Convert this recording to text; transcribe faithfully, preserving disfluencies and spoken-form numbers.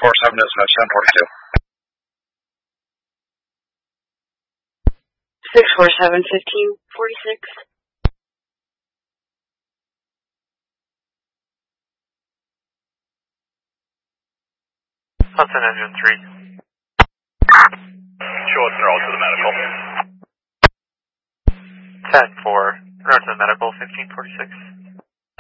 four seven is uh, seven forty-two. six four seven, fifteen forty-six. Hudson engine three. Short throw to the medical. ten four. Road to the medical, fifteen forty-six.